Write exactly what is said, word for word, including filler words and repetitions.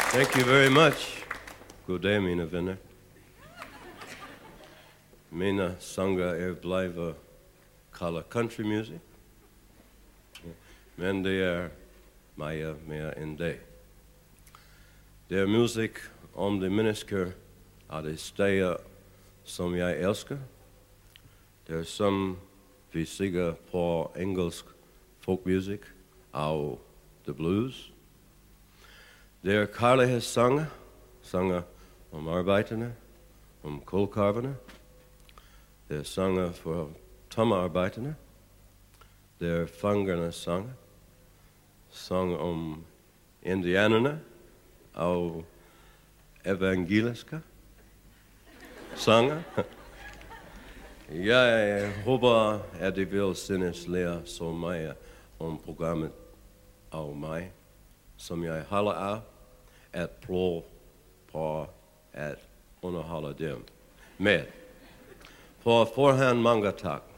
Thank you very much. God dag, mine venner. Mine sanger er blevet kaldet country music, men det er meget mere end det. Det er musik om de mennesker af de steder, som jeg elsker. Det er som vi siger på engelsk folkmusik og the blues. Det er kærlighedssanger, sanger om arbejderne, om kulkarverne. Det er sanger for tommearbejderne. Det er fangernes sanger, sang om indianerne og evangeliske sanger. Jeg håber, at I vil synes lære så meget om programmet og mig, som jeg holder af at prøve på at underholde dem med. På forhånd mange tak.